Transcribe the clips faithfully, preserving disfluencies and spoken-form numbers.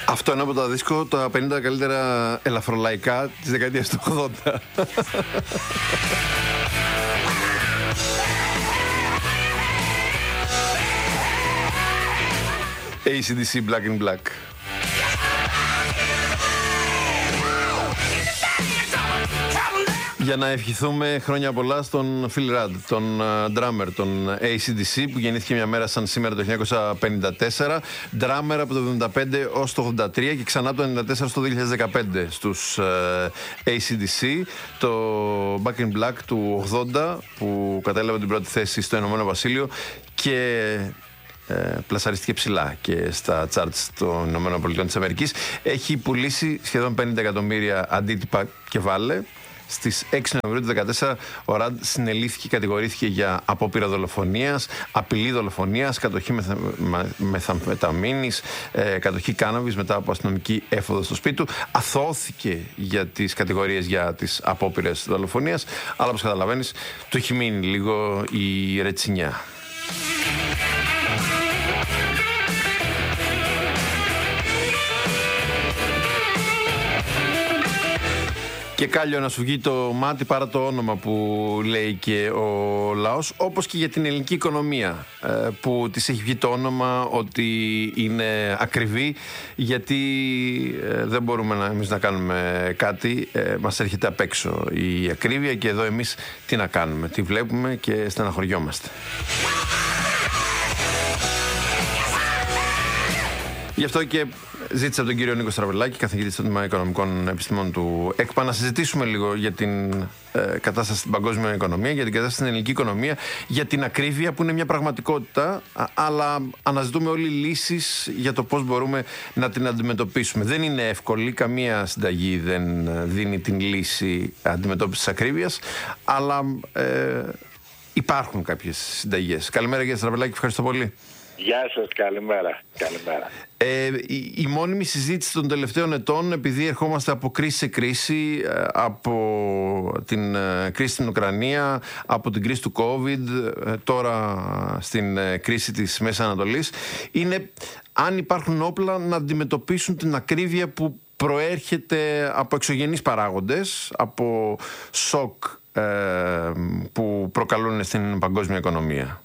Αυτό είναι από τα δίσκο τα πενήντα καλύτερα ελαφρολαϊκά της δεκαετίας του ογδόντα. έι σι ντι σι Black in Black. Για να ευχηθούμε χρόνια πολλά στον Phil Rudd, τον uh, drummer, τον έι σι ντι σι, που γεννήθηκε μια μέρα σαν σήμερα το χίλια εννιακόσια πενήντα τέσσερα, drummer από το εβδομήντα πέντε ως το ογδόντα τρία και ξανά το ενενήντα τέσσερα στο δύο χιλιάδες δεκαπέντε στους uh, έι σι ντι σι, το Back in Black του ογδόντα που κατέλαβε την πρώτη θέση στο Ηνωμένο Βασίλειο και Ε, πλασαρίστηκε ψηλά και στα charts των ΗΠΑ. Έχει πουλήσει σχεδόν πενήντα εκατομμύρια αντίτυπα και βάλε. Στις έξι Νοεμβρίου του δύο χιλιάδες δεκατέσσερα ο Ραντ συνελήφθηκε και κατηγορήθηκε για απόπειρα δολοφονίας, απειλή δολοφονίας, κατοχή μεθαμφεταμίνης, ε, κατοχή κάναβης μετά από αστυνομική έφοδο στο σπίτι του. Αθώθηκε για τις κατηγορίες για τις απόπειρες δολοφονίας, αλλά όπως καταλαβαίνεις του έχει μείνει λίγο η ρετσινιά. Και κάλλιο να σου βγει το μάτι παρά το όνομα που λέει και ο λαός, όπως και για την ελληνική οικονομία που της έχει βγει το όνομα ότι είναι ακριβή, γιατί δεν μπορούμε να, εμείς να κάνουμε κάτι, μας έρχεται απ' έξω η ακρίβεια και εδώ εμείς τι να κάνουμε, τη βλέπουμε και στεναχωριόμαστε. Γι' αυτό και ζήτησα από τον κύριο Νίκο Στραβελάκη, καθηγητή στο Τμήμα Οικονομικών Επιστημών του ΕΚΠΑ, να συζητήσουμε λίγο για την ε, κατάσταση στην παγκόσμια οικονομία, για την κατάσταση στην ελληνική οικονομία, για την ακρίβεια που είναι μια πραγματικότητα, α, αλλά αναζητούμε όλοι λύσεις για το πώς μπορούμε να την αντιμετωπίσουμε. Δεν είναι εύκολη, καμία συνταγή δεν δίνει την λύση αντιμετώπισης της ακρίβειας, αλλά ε, υπάρχουν κάποιες συνταγές. Καλημέρα κύριε Στραβελάκη, ευχαριστώ πολύ. Γεια σας, καλημέρα. καλημέρα. Ε, η, η μόνιμη συζήτηση των τελευταίων ετών, επειδή ερχόμαστε από κρίση σε κρίση, από την ε, κρίση στην Ουκρανία, από την κρίση του COVID, ε, τώρα στην ε, κρίση της Μέσης Ανατολής, είναι αν υπάρχουν όπλα να αντιμετωπίσουν την ακρίβεια που προέρχεται από εξωγενείς παράγοντες, από σοκ ε, που προκαλούν στην παγκόσμια οικονομία.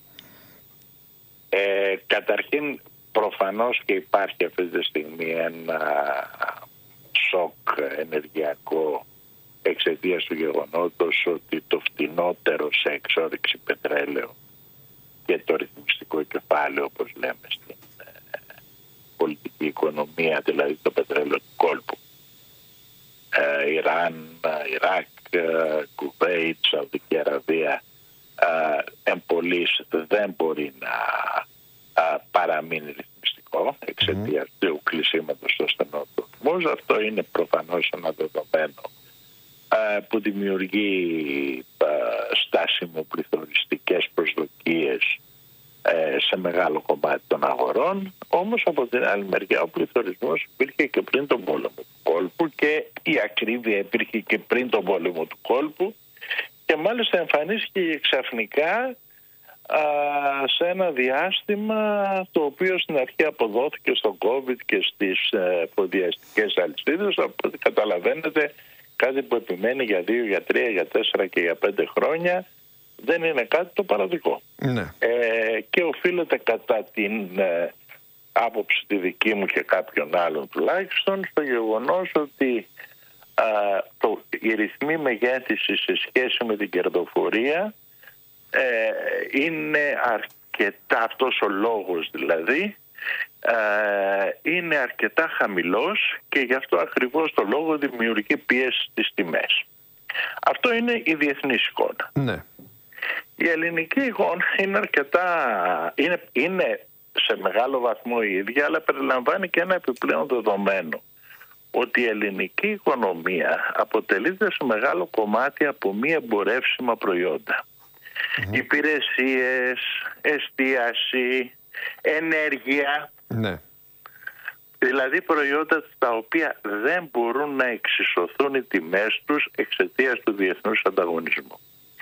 Ε, καταρχήν, προφανώς και υπάρχει αυτή τη στιγμή ένα σοκ ενεργειακό εξαιτίας του γεγονότος ότι το φτηνότερο σε εξόρυξη πετρέλαιο και το ρυθμιστικό κεφάλαιο, όπως λέμε στην ε, πολιτική οικονομία, δηλαδή το πετρέλαιο του κόλπου, ε, Ιράν, Ιράκ, Κουβέιτ, Σαουδική Αραβία, εμπολής δεν μπορεί να α, παραμείνει ρυθμιστικό εξαιτίας mm. του κλεισίματος στο στενό του ορμούζ. Αυτό είναι προφανώς ένα δεδομένο α, που δημιουργεί α, στάσιμο-πληθωριστικές προσδοκίες ε, σε μεγάλο κομμάτι των αγορών. Όμως από την άλλη μεριά ο πληθωρισμός υπήρχε και πριν τον πόλεμο του κόλπου και η ακρίβεια υπήρχε και πριν τον πόλεμο του κόλπου. Και μάλιστα εμφανίστηκε ξαφνικά α, σε ένα διάστημα το οποίο στην αρχή αποδόθηκε στο COVID και στις ε, προδιαστικές αλυσίδες. Από ό,τι καταλαβαίνετε, κάτι που επιμένει για δύο, για τρία, για τέσσερα και για πέντε χρόνια δεν είναι κάτι το παραδικό. Ναι. Ε, και οφείλεται κατά την ε, άποψη τη δική μου και κάποιων άλλων τουλάχιστον στο γεγονός ότι Uh, το, οι ρυθμοί μεγέθυνσης σε σχέση με την κερδοφορία ε, είναι αρκετά, αυτός ο λόγος δηλαδή ε, είναι αρκετά χαμηλός και γι' αυτό ακριβώς το λόγο δημιουργεί πίεση στις τιμές. Αυτό είναι η διεθνής εικόνα. Ναι. Η ελληνική εικόνα είναι αρκετά είναι, είναι σε μεγάλο βαθμό η ίδια, αλλά περιλαμβάνει και ένα επιπλέον δεδομένο, ότι η ελληνική οικονομία αποτελείται σε μεγάλο κομμάτι από μη εμπορεύσιμα προϊόντα. Mm-hmm. Υπηρεσίες, εστίαση, ενέργεια. Ναι. Δηλαδή προϊόντα τα οποία δεν μπορούν να εξισωθούν οι τιμές τους εξαιτίας του διεθνούς ανταγωνισμού.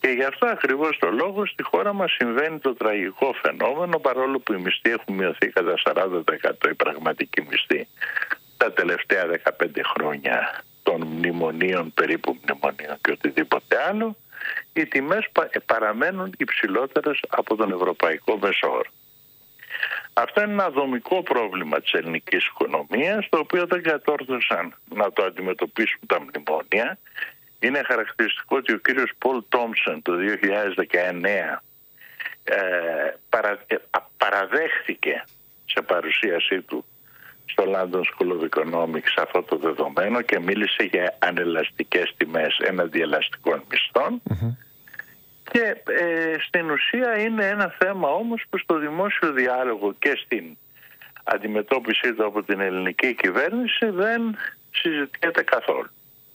Και γι' αυτό ακριβώς το λόγο στη χώρα μας συμβαίνει το τραγικό φαινόμενο, παρόλο που οι μισθοί έχουν μειωθεί κατά σαράντα τοις εκατό οι πραγματικοί μισθοί τα τελευταία δεκαπέντε χρόνια των μνημονίων, περίπου μνημονίων και οτιδήποτε άλλο, οι τιμές παραμένουν υψηλότερες από τον ευρωπαϊκό μέσο όρο. Αυτό είναι ένα δομικό πρόβλημα της ελληνικής οικονομίας, το οποίο δεν κατόρθωσαν να το αντιμετωπίσουν τα μνημόνια. Είναι χαρακτηριστικό ότι ο κύριος Πολ Τόμψον το δύο χιλιάδες δεκαεννέα ε, παρα, ε, παραδέχθηκε σε παρουσίασή του στο London School of Economics αυτό το δεδομένο και μίλησε για ανελαστικές τιμές έναντι ελαστικών μισθών. Mm-hmm. Και ε, στην ουσία είναι ένα θέμα όμως που στο δημόσιο διάλογο και στην αντιμετώπιση του από την ελληνική κυβέρνηση δεν συζητιέται καθόλου.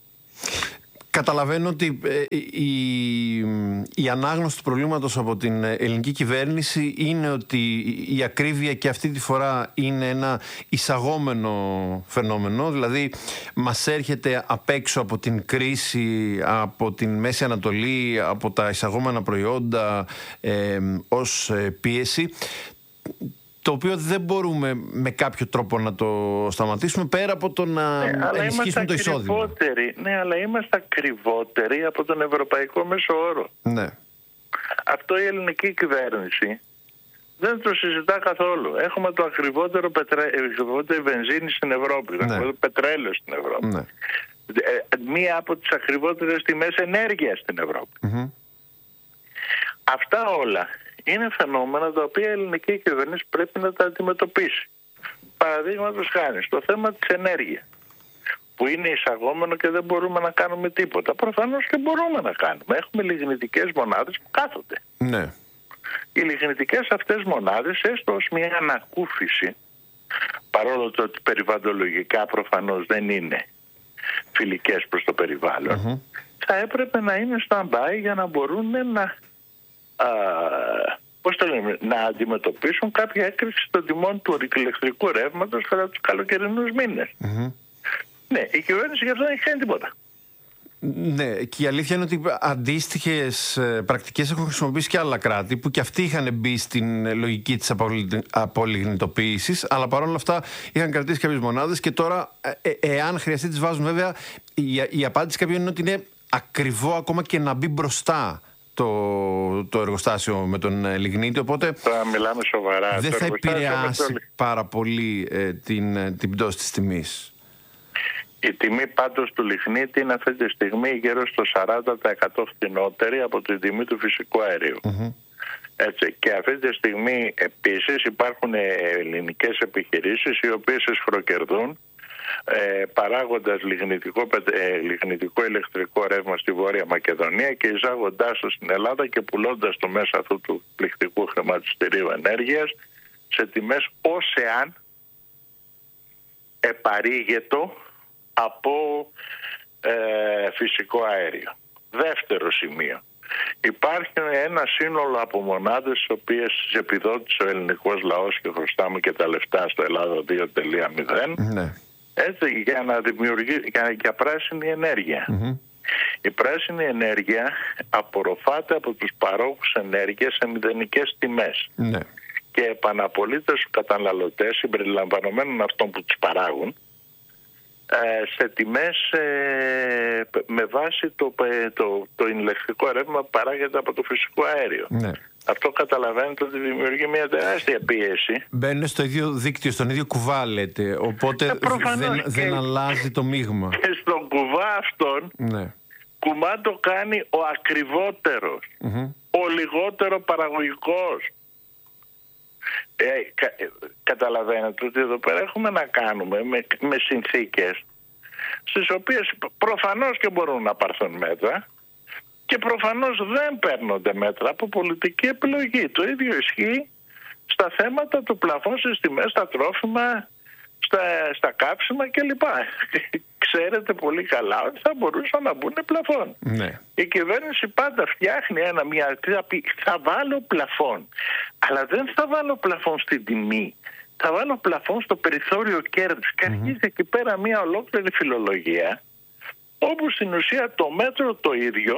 Καταλαβαίνω ότι η, η ανάγνωση του προβλήματος από την ελληνική κυβέρνηση είναι ότι η ακρίβεια και αυτή τη φορά είναι ένα εισαγόμενο φαινόμενο, δηλαδή μας έρχεται απ' έξω από την κρίση, από την Μέση Ανατολή, από τα εισαγόμενα προϊόντα ε, ως πίεση, το οποίο δεν μπορούμε με κάποιο τρόπο να το σταματήσουμε πέρα από το να ναι, ενισχύσουμε το εισόδημα. Ναι, αλλά είμαστε ακριβότεροι από τον ευρωπαϊκό μέσο όρο. Ναι. Αυτό η ελληνική κυβέρνηση δεν το συζητά καθόλου. Έχουμε το ακριβότερο, πετρέ... ακριβότερο βενζίνη στην Ευρώπη, το ακριβότερο πετρέλαιο στην Ευρώπη. Ναι. Μία από τις ακριβότερες τιμές ενέργειας στην Ευρώπη. Mm-hmm. Αυτά όλα είναι φαινόμενα τα οποία η ελληνική κυβέρνηση πρέπει να τα αντιμετωπίσει. Παραδείγματος χάρη στο θέμα της ενέργειας, που είναι εισαγόμενο και δεν μπορούμε να κάνουμε τίποτα. Προφανώς και μπορούμε να κάνουμε. Έχουμε λιγνητικές μονάδες που κάθονται. Ναι. Οι λιγνητικές αυτές μονάδες, έστω ως μια ανακούφιση, παρόλο το ότι περιβαλλοντολογικά προφανώς δεν είναι φιλικές προς το περιβάλλον, mm-hmm. θα έπρεπε να είναι stand-by για να μπορούν να... Α, πώς το λέμε, να αντιμετωπίσουν κάποια έκρηξη των τιμών του ηλεκτρικού ρεύματος κατά τους καλοκαιρινούς μήνες. Mm-hmm. Ναι, η κυβέρνηση γι' αυτό δεν έχει κάνει τίποτα. Ναι, και η αλήθεια είναι ότι αντίστοιχες πρακτικές έχουν χρησιμοποιήσει και άλλα κράτη που και αυτοί είχαν μπει στην λογική της απολιγνητοποίησης, αλλά παρόλα αυτά είχαν κρατήσει κάποιες μονάδες και τώρα, ε, εάν χρειαστεί, τις βάζουν. Βέβαια, η, η απάντηση κάποιων είναι ότι είναι ακριβό ακόμα και να μπει μπροστά το, το εργοστάσιο με τον λιγνίτη, οπότε τώρα μιλάμε σοβαρά. Δεν θα επηρεάσει το... πάρα πολύ ε, την, την πτώση της τιμής. Η τιμή πάντως του λιγνίτη είναι αυτή τη στιγμή γύρω στο σαράντα τοις εκατό φθηνότερη από την τιμή του φυσικού αερίου. Mm-hmm. Έτσι. Και αυτή τη στιγμή επίσης υπάρχουν ελληνικές επιχειρήσεις οι οποίες εσχροκερδούν ε, παράγοντας λιγνητικό, ε, λιγνητικό ηλεκτρικό ρεύμα στη Βόρεια Μακεδονία και εισάγοντάς το στην Ελλάδα και πουλώντας το μέσα αυτού του πληκτικού χρηματιστηρίου ενέργειας σε τιμές ως εάν επαρήγετο από ε, φυσικό αέριο. Δεύτερο σημείο. Υπάρχει ένα σύνολο από μονάδες τις οποίες επιδότησε ο ελληνικός λαός και χρωστάμε και τα λεφτά στο Ελλάδα δύο τελεία μηδέν ναι. έτσι, για να δημιουργεί για, για πράσινη ενέργεια. Mm-hmm. Η πράσινη ενέργεια απορροφάται από τους παρόχους ενέργειας σε μηδενικές τιμές. Ναι. Και επαναπολύται στους καταναλωτές συμπεριλαμβανομένων αυτών που τις παράγουν σε τιμές ε, με βάση το, το, το ηλεκτρικό ρεύμα που παράγεται από το φυσικό αέριο. Ναι. Αυτό καταλαβαίνετε ότι δημιουργεί μια τεράστια πίεση. Μπαίνουν στο ίδιο δίκτυο, στον ίδιο κουβά λέτε, οπότε ε, δεν, δεν αλλάζει το μείγμα. Και στον κουβά αυτόν ναι. κουμά το κάνει ο ακριβότερος, mm-hmm. ο λιγότερο παραγωγικός. Ε, κα, καταλαβαίνετε ότι εδώ πέρα έχουμε να κάνουμε με, με συνθήκες στις οποίες προφανώς και μπορούν να πάρθουν μέτρα και προφανώς δεν παίρνονται μέτρα από πολιτική επιλογή. Το ίδιο ισχύει στα θέματα του πλαφών στις τιμές, στα τρόφιμα, στα, στα κάψιμα κλπ. Ξέρετε πολύ καλά ότι θα μπορούσαν να μπουν πλαφών. Ναι. Η κυβέρνηση πάντα φτιάχνει ένα, μια, θα, πει, θα βάλω πλαφών. Αλλά δεν θα βάλω πλαφών στην τιμή. Θα βάλω πλαφών στο περιθώριο κέρδους. Και αρχίζει mm-hmm. εκεί πέρα μια ολόκληρη φιλολογία όπου στην ουσία το μέτρο το ίδιο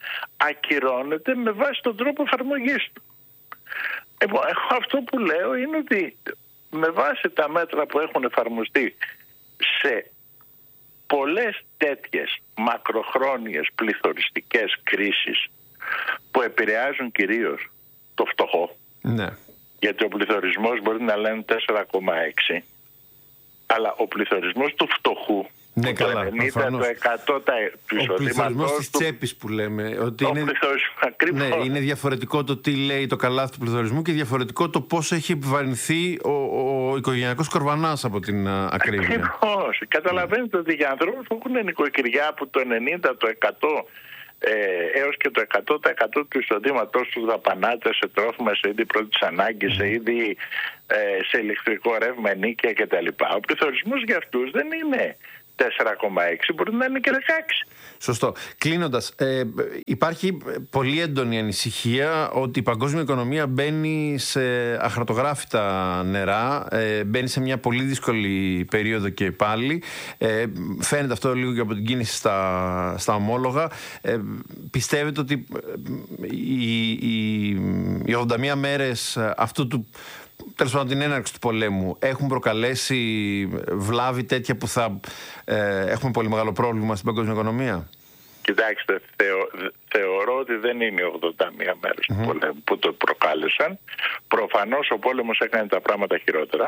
ακυρώνεται με βάση τον τρόπο εφαρμογής του. Εγώ αυτό που λέω είναι ότι με βάση τα μέτρα που έχουν εφαρμοστεί σε πολλές τέτοιες μακροχρόνιες πληθωριστικές κρίσεις που επηρεάζουν κυρίως το φτωχό, ναι. γιατί ο πληθωρισμός μπορεί να λένε τέσσερα κόμμα έξι, αλλά ο πληθωρισμός του φτωχού, ναι, το καλά, ενενήντα τοις εκατό του εισοδήματος, ο πληθωρισμός της τσέπης που λέμε, ότι είναι, ναι, είναι διαφορετικό το τι λέει το καλάθι του πληθωρισμού και διαφορετικό το πώς έχει επιβαρυνθεί ο, ο οικογενειακός κορβανάς από την ακρίβεια. Ακριβώς. Καταλαβαίνετε mm. ότι για ανθρώπους που έχουν νοικοκυριά που το ενενήντα τοις εκατό Ε, έως και το εκατό τοις εκατό του εισοδήματός τους δαπανάται σε τρόφιμα, σε είδη πρώτης ανάγκης, σε είδη ε, σε ηλεκτρικό ρεύμα, ενίκεια κτλ. Ο πληθωρισμός για αυτούς δεν είναι τέσσερα κόμμα έξι, μπορεί να είναι και δεκαέξι. Σωστό. Κλείνοντας, ε, υπάρχει πολύ έντονη ανησυχία ότι η παγκόσμια οικονομία μπαίνει σε αχαρτογράφητα νερά, ε, μπαίνει σε μια πολύ δύσκολη περίοδο και πάλι. Ε, φαίνεται αυτό λίγο και από την κίνηση στα, στα ομόλογα. Ε, πιστεύετε ότι οι, οι, οι ογδόντα μία μέρες αυτού του, τέλος πάντων την έναρξη του πολέμου, έχουν προκαλέσει βλάβη τέτοια που θα ε, έχουμε πολύ μεγάλο πρόβλημα στην παγκόσμια οικονομία? Κοιτάξτε, θεω, θεωρώ ότι δεν είναι οι ογδόντα μία μέρες mm-hmm. του πολέμου που το προκάλεσαν. Προφανώς ο πόλεμος έκανε τα πράγματα χειρότερα.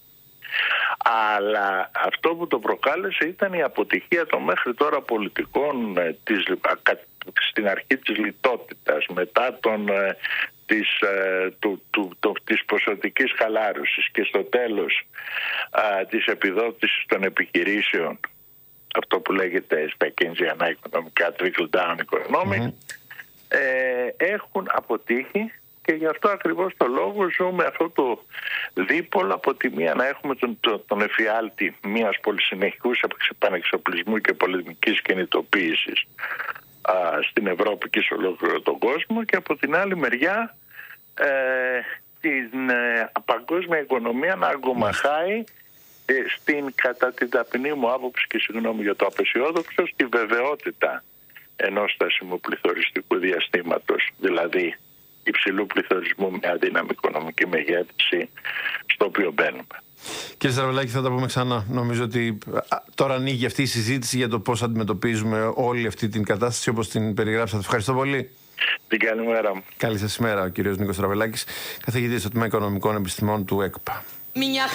Αλλά αυτό που το προκάλεσε ήταν η αποτυχία των μέχρι τώρα πολιτικών ε, της, στην αρχή της λιτότητας, μετά τον... Ε, Της, του, του, του, της ποσοτικής χαλάρωσης και στο τέλος α, της επιδότησης των επιχειρήσεων, αυτό που λέγεται στα κέινζιανά οικονομικά trickle down economics, mm-hmm. ε, έχουν αποτύχει και γι' αυτό ακριβώς το λόγο ζούμε αυτό το δίπολο. Από τη μία να έχουμε τον, τον, τον εφιάλτη μιας πολυσυνεχικούς επανεξοπλισμού και πολεμικής κινητοποίησης α, στην Ευρώπη και σε ολόκληρο τον κόσμο, και από την άλλη μεριά ε, την ε, παγκόσμια οικονομία να αγκομαχάει ε, στην, κατά την ταπεινή μου άποψη και συγγνώμη για το απεσιόδοξο, στη βεβαιότητα ενός στασιμού πληθωριστικού διαστήματος, δηλαδή υψηλού πληθωρισμού με αδύναμη οικονομική μεγέθυνση, στο οποίο μπαίνουμε. Κύριε Στραβελάκη, θα τα πούμε ξανά. Νομίζω ότι τώρα ανοίγει αυτή η συζήτηση για το πώς αντιμετωπίζουμε όλη αυτή την κατάσταση όπως την περιγράψατε. Ευχαριστώ πολύ. Την καλημέρα μου. Καλή σας ημέρα. Ο κύριος Νίκος Στραβελάκης, καθηγητής στο Τμήμα Οικονομικών Επιστημών του ΕΚΠΑ.